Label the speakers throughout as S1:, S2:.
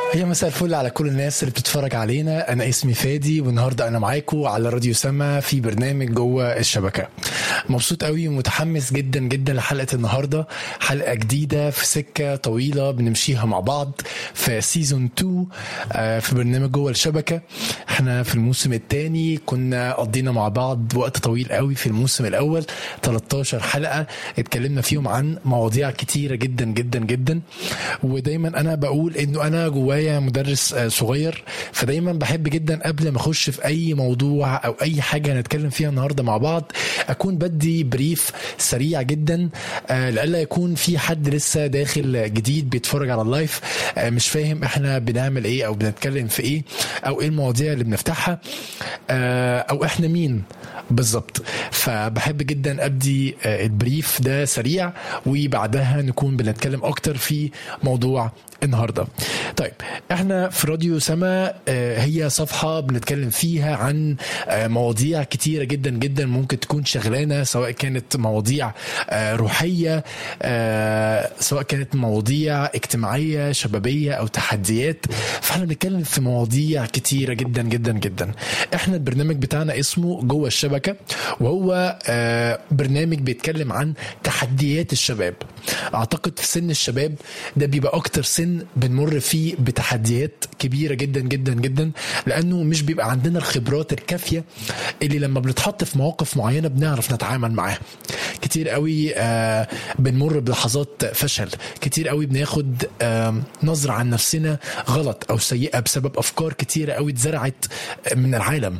S1: يا مساء الفل على كل الناس اللي بتتفرج علينا. انا اسمي فادي والنهارده انا معاكم على راديو سما في برنامج جوه الشبكه. مبسوط قوي ومتحمس جدا جدا لحلقه النهارده، حلقه جديده في سكه طويله بنمشيها مع بعض في سيزون 2 في برنامج جوه الشبكه. احنا في الموسم الثاني كنا قضينا مع بعض وقت طويل قوي. في الموسم الاول 13 حلقه اتكلمنا فيهم عن مواضيع كتيره جدا جدا جدا، ودايما انا بقول انه انا جوايا مدرس صغير، فدايما بحب جدا قبل ما اخش في اي موضوع او اي حاجه هنتكلم فيها النهارده مع بعض اكون بدي بريف سريع جدا، لألا يكون في حد لسه داخل جديد بيتفرج على اللايف مش فاهم احنا بنعمل ايه او بنتكلم في ايه او ايه المواضيع اللي بنفتحها او احنا مين بالظبط. فبحب جدا ابدي البريف ده سريع وبعدها نكون بنتكلم اكتر في موضوع النهارده. طيب احنا في راديو سما هي صفحة بنتكلم فيها عن مواضيع كتيرة جدا جدا ممكن تكون شغلانة، سواء كانت مواضيع روحية، سواء كانت مواضيع اجتماعية شبابية او تحديات. فاحنا بنتكلم في مواضيع كتيرة جدا جدا جدا. احنا البرنامج بتاعنا اسمه جوه الشبكة، وهو برنامج بيتكلم عن تحديات الشباب. اعتقد في سن الشباب ده بيبقى اكتر سن بنمر فيه بتحديات كبيرة جدا جدا جدا، لأنه مش بيبقى عندنا الخبرات الكافية اللي لما بنتحط في مواقف معينة بنعرف نتعامل معاها. كتير قوي بنمر بلحظات فشل، كتير قوي بناخد نظرة عن نفسنا غلط أو سيئة بسبب أفكار كتيرة قوي اتزرعت من العالم،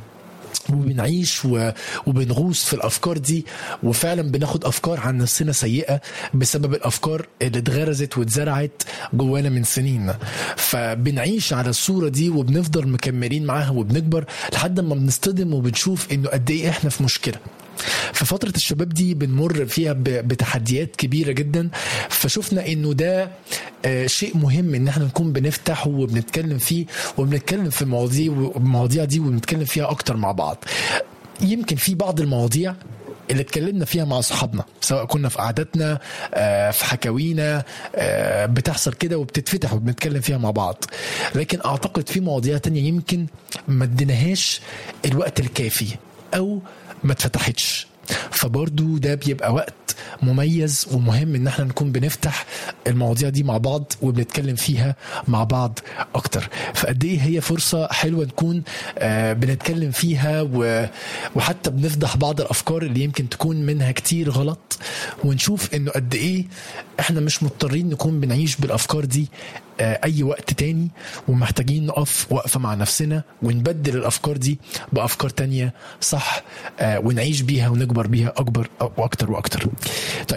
S1: وبنعيش وبنغوص في الأفكار دي، وفعلا بناخد أفكار عن نفسنا سيئة بسبب الأفكار اللي اتغرزت واتزرعت جوانا من سنين. فبنعيش على الصورة دي وبنفضل مكملين معاها وبنكبر لحد ما بنصطدم وبنشوف إنه قد إيه إحنا في مشكلة. في فترة الشباب دي بنمر فيها بتحديات كبيرة جدا، فشوفنا انه ده شيء مهم ان احنا نكون بنفتح وبنتكلم فيه وبنتكلم في المواضيع دي وبنتكلم فيها اكتر مع بعض. يمكن في بعض المواضيع اللي اتكلمنا فيها مع أصحابنا، سواء كنا في قعدتنا في حكاوينا بتحصل كده وبتتفتح وبنتكلم فيها مع بعض، لكن أعتقد في مواضيع تانية يمكن ما اديناهاش الوقت الكافي أو ما اتفتحتش. فبرضو ده بيبقى وقت مميز ومهم ان احنا نكون بنفتح المواضيع دي مع بعض وبنتكلم فيها مع بعض اكتر. فقد ايه هي فرصة حلوة نكون بنتكلم فيها وحتى بنفضح بعض الافكار اللي يمكن تكون منها كتير غلط، ونشوف انه قد ايه احنا مش مضطرين نكون بنعيش بالافكار دي اي وقت تاني، ومحتاجين نقف وقفة مع نفسنا ونبدل الافكار دي بافكار تانية صح، ونعيش بيها ونكبر بيها اكبر واكتر واكتر. طيب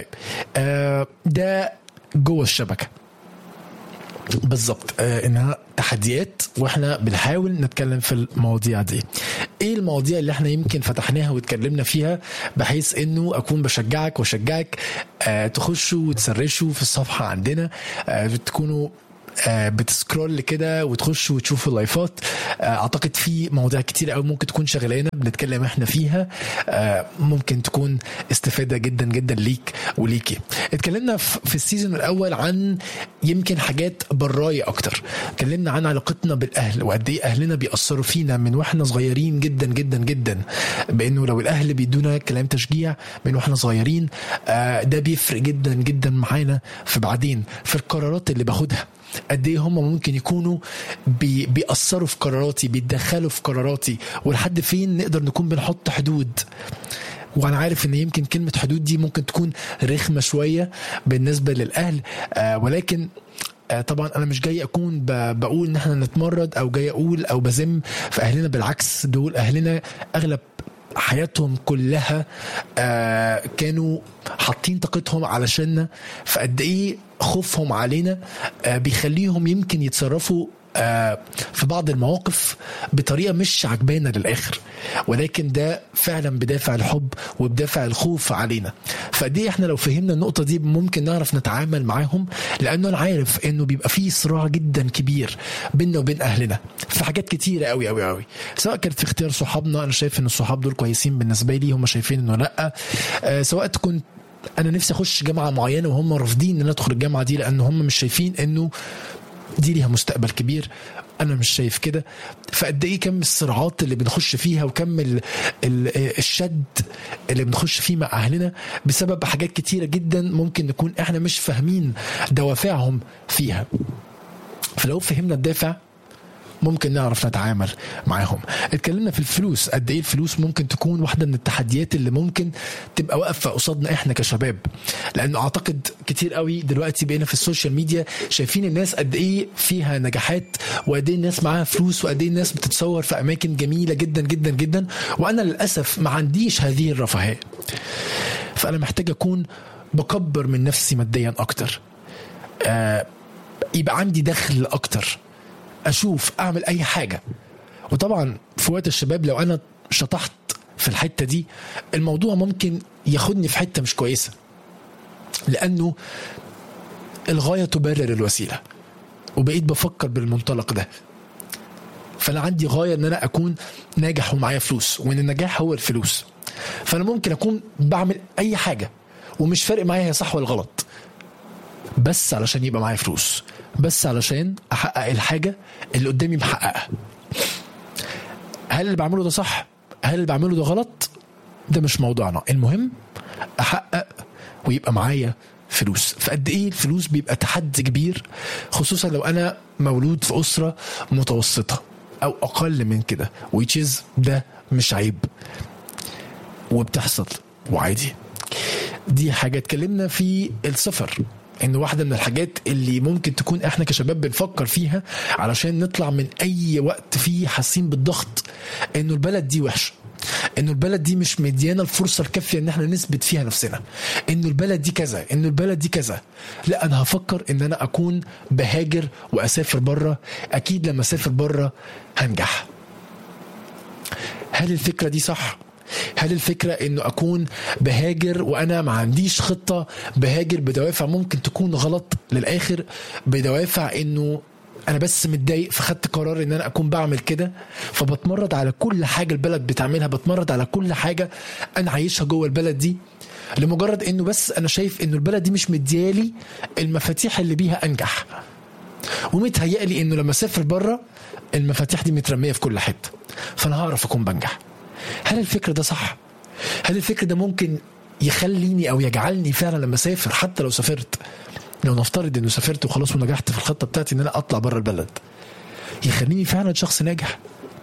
S1: ده جوه الشبكة بالظبط، انها تحديات واحنا بنحاول نتكلم في المواضيع دي. ايه المواضيع اللي احنا يمكن فتحناها واتكلمنا فيها، بحيث انه اكون بشجعك وشجعك تخشوا وتسرشوا في الصفحة عندنا، تكونوا بتسكرول كده وتخش وتشوف اللايفات. اعتقد في مواضيع كتير قوي ممكن تكون شغلانه بنتكلم احنا فيها، ممكن تكون استفاده جدا جدا ليك وليكي. اتكلمنا في السيزون الاول عن يمكن حاجات برايه اكتر، اتكلمنا عن علاقتنا بالاهل وقد ايه اهلنا بيأثروا فينا من واحنا صغيرين جدا جدا جدا، بانه لو الاهل بيدونا كلام تشجيع من واحنا صغيرين ده بيفرق جدا جدا معانا في بعدين في القرارات اللي باخدها. قد ايه هم ممكن يكونوا بيأثروا في قراراتي، بيتدخلوا في قراراتي، ولحد فين نقدر نكون بنحط حدود. وانا عارف ان يمكن كلمة حدود دي ممكن تكون رخمة شوية بالنسبة للأهل، ولكن طبعا انا مش جاي اكون بقول ان احنا نتمرد او جاي اقول او بذم في اهلنا، بالعكس دول اهلنا اغلب حياتهم كلها كانوا حاطين طاقتهم علشاننا. فقد ايه خوفهم علينا بيخليهم يمكن يتصرفوا في بعض المواقف بطريقة مش عجبانة للآخر، ولكن ده فعلا بدافع الحب وبدافع الخوف علينا. فدي احنا لو فهمنا النقطة دي ممكن نعرف نتعامل معاهم، لأنه أنا عارف إنه بيبقى فيه صراع جدا كبير بيننا وبين أهلنا في حاجات كتيرة قوي قوي قوي، سواء كانت في اختيار صحابنا. أنا شايف إن الصحاب دول كويسين بالنسبة لي، هم شايفين إنه لأ. سواء تكون أنا نفسي أخش جامعة معينة وهم رافضين إن أنا أدخل الجامعة دي لأن هم مش شايفين إنه دي ليها مستقبل كبير، انا مش شايف كده. فقد ايه كم الصراعات اللي بنخش فيها وكم الشد اللي بنخش فيه مع اهلنا بسبب حاجات كتيرة جدا ممكن نكون احنا مش فاهمين دوافعهم فيها. فلو فهمنا الدافع ممكن نعرف نتعامل معاهم. اتكلمنا في الفلوس، قد ايه الفلوس ممكن تكون واحدة من التحديات اللي ممكن تبقى واقفة قصادنا احنا كشباب، لانه اعتقد كتير قوي دلوقتي بقينا في السوشيال ميديا شايفين الناس قد ايه فيها نجاحات، وقد ايه الناس معاها فلوس، وقد ايه الناس بتتصور في اماكن جميلة جدا جدا جدا، وانا للاسف ما عنديش هذه الرفاهية. فانا محتاج اكون بكبر من نفسي ماديا اكتر، يبقى عندي دخل اكتر، اشوف اعمل اي حاجة. وطبعا في وقت الشباب لو انا شطحت في الحتة دي الموضوع ممكن ياخدني في حتة مش كويسة، لانه الغاية تبرر الوسيلة، وبقيت بفكر بالمنطلق ده. فانا عندي غاية ان انا اكون ناجح ومعايا فلوس، وان النجاح هو الفلوس. فانا ممكن اكون بعمل اي حاجة ومش فارق معايا هي صح ولا غلط، بس علشان يبقى معايا فلوس، بس علشان احقق الحاجة اللي قدامي محققها. هل اللي بعمله ده صح؟ هل اللي بعمله ده غلط؟ ده مش موضوعنا، المهم احقق ويبقى معايا فلوس. فقد ايه الفلوس بيبقى تحدي كبير، خصوصا لو انا مولود في اسرة متوسطة او اقل من كده، which is ده مش عيب وبتحصل وعادي. دي حاجة. اتكلمنا في السفر، انه واحدة من الحاجات اللي ممكن تكون احنا كشباب بنفكر فيها علشان نطلع من اي وقت فيه حاسين بالضغط، انه البلد دي وحشة، انه البلد دي مش مديانا الفرصة الكافية ان احنا نثبت فيها نفسنا، انه البلد دي كذا، انه البلد دي كذا. لا، انا هفكر ان انا اكون بهاجر واسافر برا. اكيد لما اسافر برا هنجح. هل الفكرة دي صح؟ هل الفكرة انه اكون بهاجر وانا ما عنديش خطة بهاجر بدوافع ممكن تكون غلط للاخر، بدوافع انه انا بس متضايق فخدت قرار ان انا اكون بعمل كده، فبتمرد على كل حاجة البلد بتعملها، بتمرد على كل حاجة انا عايشها جوه البلد دي، لمجرد انه بس انا شايف انه البلد دي مش مديالي المفاتيح اللي بيها انجح، ومتهيألي انه لما اسافر بره المفاتيح دي مترمية في كل حتة فانا هعرف اكون بنجح. هل الفكر ده صح؟ هل الفكر ده ممكن يخليني او يجعلني فعلا لما اسافر، حتى لو سافرت، لو نفترض انه سافرت وخلاص ونجحت في الخطة بتاعتي ان انا اطلع بره البلد، يخليني فعلا شخص ناجح؟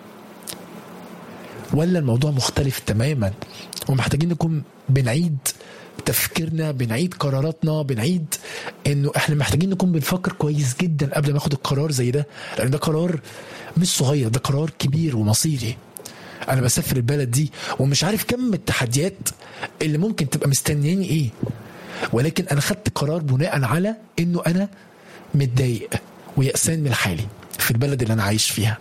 S1: ولا الموضوع مختلف تماما ومحتاجين نكون بنعيد تفكيرنا، بنعيد قراراتنا، بنعيد انه احنا محتاجين نكون بنفكر كويس جدا قبل ما ناخد القرار زي ده، لان ده قرار مش صغير، ده قرار كبير ومصيري. انا بسافر البلد دي ومش عارف كم التحديات اللي ممكن تبقى مستنياني ايه، ولكن انا خدت قرار بناء على انه انا متضايق ويأسان من حالي في البلد اللي انا عايش فيها.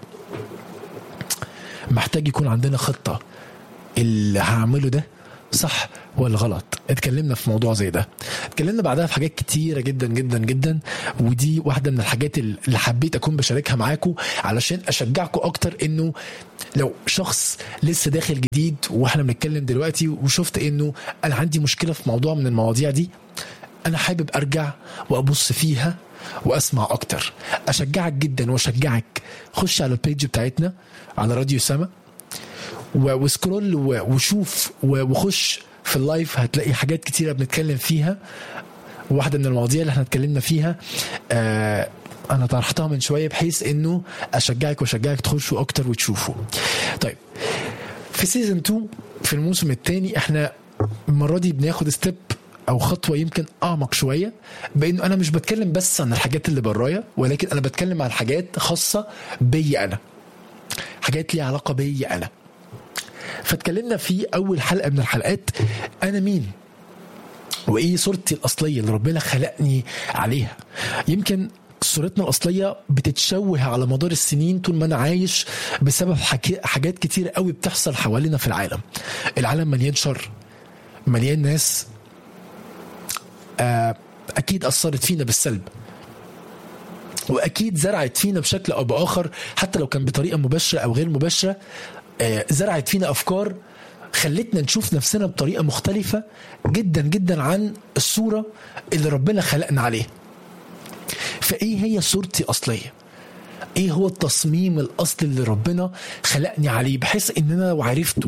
S1: محتاج يكون عندنا خطة اللي هعمله ده صح ولا غلط. اتكلمنا في موضوع زي ده، اتكلمنا بعدها في حاجات كتيرة جدا جدا جدا، ودي واحدة من الحاجات اللي حبيت اكون بشاركها معاكم علشان اشجعكم اكتر. انه لو شخص لسه داخل جديد واحنا بنتكلم دلوقتي وشفت انه انا عندي مشكلة في موضوع من المواضيع دي، انا حابب ارجع وابص فيها واسمع اكتر، اشجعك جدا واشجعك خش على البيج بتاعتنا على راديو سما وسكرول وشوف وخش في اللايف، هتلاقي حاجات كتيرة بنتكلم فيها. واحدة من المواضيع اللي احنا اتكلمنا فيها انا طرحتها من شوية بحيث انه اشجعك واشجعك تخشوا اكتر وتشوفوا. طيب في سيزن 2 في الموسم الثاني احنا المرة دي بناخد ستيب او خطوة يمكن اعمق شوية، بانه انا مش بتكلم بس عن الحاجات اللي برايا، ولكن انا بتكلم عن حاجات خاصة بي انا، حاجات ليها علاقة بي انا. فاتكلمنا في اول حلقة من الحلقات انا مين وايه صورتي الاصلية اللي ربنا خلقني عليها. يمكن صورتنا الاصلية بتتشوه على مدار السنين طول ما انا عايش بسبب حاجات كتير قوي بتحصل حوالينا في العالم. العالم مليان شر، مليان ناس اكيد اثرت فينا بالسلب، واكيد زرعت فينا بشكل او باخر، حتى لو كان بطريقة مباشرة او غير مباشرة، زرعت فينا افكار خلتنا نشوف نفسنا بطريقة مختلفة جدا جدا عن الصورة اللي ربنا خلقنا عليها. فايه هي صورتي اصليه؟ ايه هو التصميم الاصلي اللي ربنا خلقني عليه، بحيث ان انا لو عرفته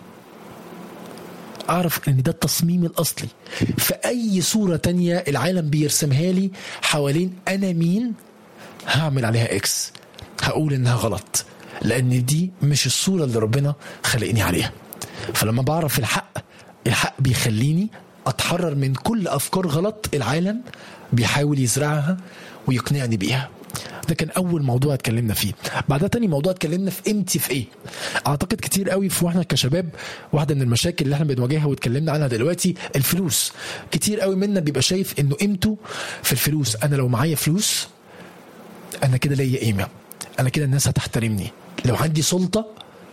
S1: اعرف ان ده التصميم الاصلي. فاي صورة تانية العالم بيرسمها لي حوالين انا مين، هعمل عليها اكس، هقول انها غلط، لان دي مش الصورة اللي ربنا خلقني عليها. فلما بعرف الحق بيخليني اتحرر من كل افكار غلط العالم بيحاول يزرعها ويقنعني بيها. ده كان اول موضوع اتكلمنا فيه. بعدها تاني موضوع اتكلمنا في قيمتي في ايه. اعتقد كتير قوي في واحنا كشباب واحده من المشاكل اللي احنا بنواجهها واتكلمنا عنها دلوقتي الفلوس. كتير قوي منا بيبقى شايف انه قيمته في الفلوس. انا لو معايا فلوس انا كده ليا قيمه، انا كده الناس هتحترمني. لو عندي سلطه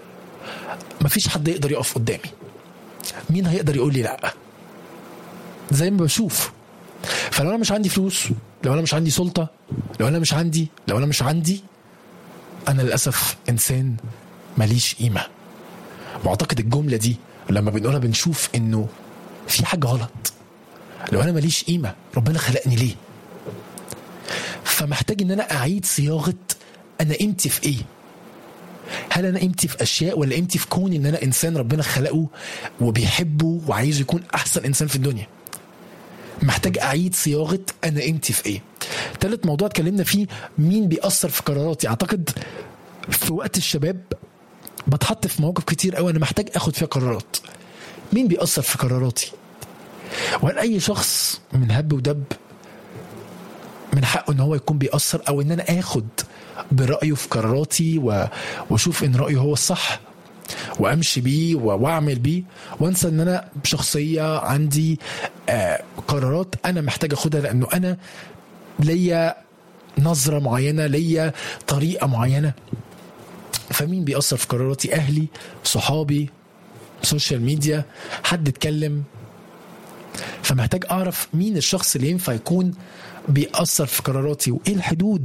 S1: مفيش حد يقدر يقف قدامي. مين هيقدر يقول لي لا؟ زي ما بشوف. فلو انا مش عندي فلوس، لو انا مش عندي سلطه، لو انا مش عندي انا للاسف انسان ماليش قيمه. واعتقد الجمله دي لما بنقولها بنشوف انه في حاجه غلط. لو انا ماليش قيمه ربنا خلقني ليه؟ فمحتاج ان انا اعيد صياغه انا قيمتي في ايه. هل انا قيمتي في اشياء، ولا قيمتي في كون ان انا انسان ربنا خلقه وبيحبه وعايز يكون احسن انسان في الدنيا؟ محتاج اعيد صياغه انا قيمتي في ايه. ثالث موضوع اتكلمنا فيه مين بيأثر في قراراتي. اعتقد في وقت الشباب بتحط في مواقف كتير قوي انا محتاج اخد فيها قرارات. مين بيأثر في قراراتي؟ وهل اي شخص من هب ودب من حقه ان هو يكون بيأثر، او ان انا اخد برأيه في قراراتي واشوف ان رأيه هو الصح وامشي بيه واعمل بيه، وانسى ان انا بشخصية عندي قرارات انا محتاج اخدها لانه انا ليا نظرة معينة، ليا طريقة معينة. فمين بيأثر في قراراتي؟ اهلي، صحابي، سوشيال ميديا، حد اتكلم. فمحتاج اعرف مين الشخص اللي ينفع يكون بيأثر في قراراتي، وايه الحدود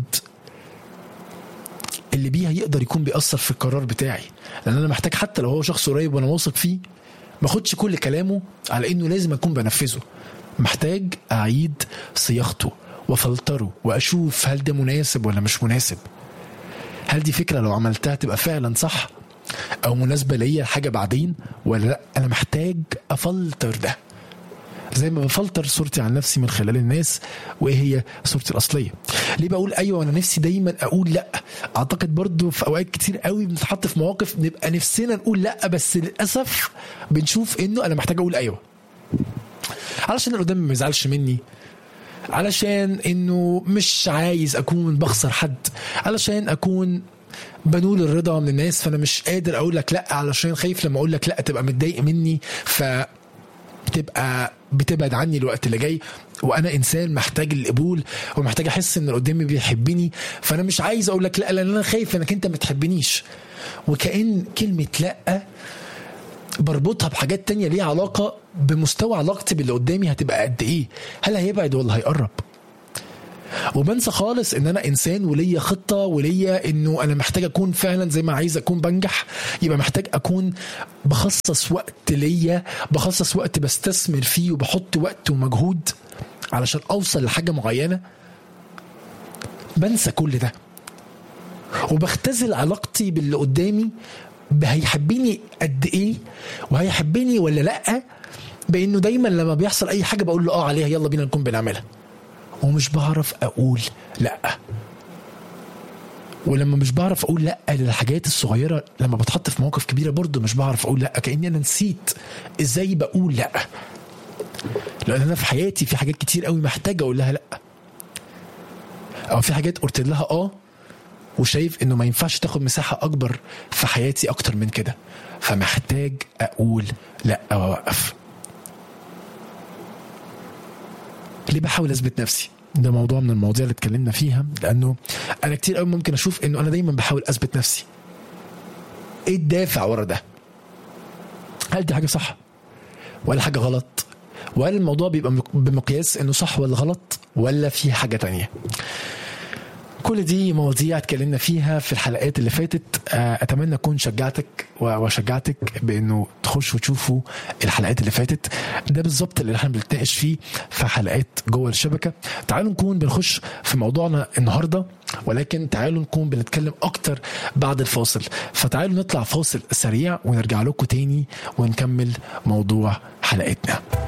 S1: اللي بيها يقدر يكون بيأثر في القرار بتاعي. لان انا محتاج حتى لو هو شخص قريب وانا واثق فيه ما اخدش كل كلامه على انه لازم اكون بنفذه. محتاج اعيد صياغته وفلتره واشوف هل ده مناسب ولا مش مناسب. هل دي فكرة لو عملتها تبقى فعلا صح او مناسبة ليا حاجة بعدين، ولا لا انا محتاج افلتر ده زي ما بفلتر صورتي عن نفسي من خلال الناس وايه هي صورتي الاصليه. ليه بقول ايوه وانا نفسي دايما اقول لا؟ اعتقد برضو في اوقات كتير قوي بنتحط في مواقف نبقى نفسنا نقول لا، بس للاسف بنشوف انه انا محتاج اقول ايوه علشان اللي قدامي ما يزعلش مني، علشان انه مش عايز اكون بخسر حد، علشان اكون بنول الرضا من الناس. فانا مش قادر اقول لك لا علشان خايف لما اقول لك لا تبقى متضايق مني تبقى بتبعد عني الوقت اللي جاي. وانا انسان محتاج القبول ومحتاج احس ان اللي قدامي بيحبني، فانا مش عايز اقول لك لا لان انا خايف انك انت ما تحبنيش. وكأن كلمة لا بربطها بحاجات تانية ليها علاقة بمستوى علاقتي باللي قدامي هتبقى قد ايه، هل هيبعد ولا هيقرب. وبنسى خالص ان انا انسان وليا خطة وليا انه انا محتاج اكون فعلا زي ما عايز اكون بنجح. يبقى محتاج اكون بخصص وقت ليا، بخصص وقت بستثمر فيه وبحط وقت ومجهود علشان اوصل لحاجة معينة. بنسى كل ده وبختزل علاقتي باللي قدامي هيحبني قد ايه وهيحبني ولا لأ، بانه دايما لما بيحصل اي حاجة بقول له عليها يلا بينا نكون بنعملها، ومش بعرف اقول لا. ولما مش بعرف اقول لا للحاجات الصغيرة، لما بتحط في مواقف كبيرة برضو مش بعرف اقول لا، كأني انا نسيت ازاي بقول لا. لان انا في حياتي في حاجات كتير قوي محتاج اقول لها لا، او في حاجات قلت لها وشايف انه ما ينفعش تاخد مساحة اكبر في حياتي اكتر من كده، فمحتاج اقول لا واوقف. ليه بحاول اثبت نفسي؟ ده موضوع من المواضيع اللي اتكلمنا فيها، لانه انا كتير قوي ممكن اشوف انه انا دايما بحاول اثبت نفسي. ايه الدافع ورا ده؟ هل دي حاجة صح ولا حاجة غلط؟ وهل الموضوع بيبقى بمقياس انه صح ولا غلط، ولا في حاجة تانية؟ كل دي مواضيع اتكلمنا فيها في الحلقات اللي فاتت. اتمنى اكون شجعتك وشجعتك بانه تخش وتشوفوا الحلقات اللي فاتت. ده بالظبط اللي احنا بنتناقش فيه في حلقات جوه الشبكة. تعالوا نكون بنخش في موضوعنا النهاردة، ولكن تعالوا نكون بنتكلم اكتر بعد الفاصل. فتعالوا نطلع فاصل سريع ونرجع لكم تاني ونكمل موضوع حلقتنا.